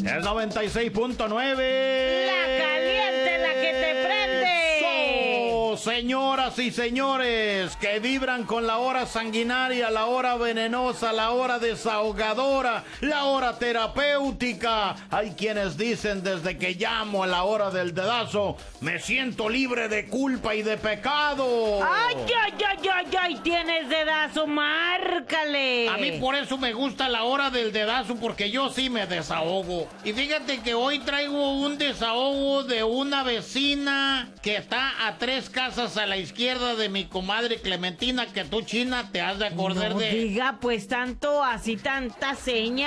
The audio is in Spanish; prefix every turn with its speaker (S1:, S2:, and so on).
S1: Es 96.9.
S2: La caliente, la que te prende.
S1: Señoras y señores que vibran con la hora sanguinaria, la hora venenosa, la hora desahogadora, la hora terapéutica. Hay quienes dicen desde que llamo a la hora del dedazo, me siento libre de culpa y de pecado.
S2: Ay, tienes dedazo, márcale.
S1: A mí por eso me gusta la hora del dedazo, porque yo sí me desahogo. Y fíjate que hoy traigo un desahogo de una vecina que está a 3 casas a la izquierda de mi comadre Clementina, que tú, China, te has de acordar
S2: no
S1: de...
S2: diga pues tanto, así tanta seña.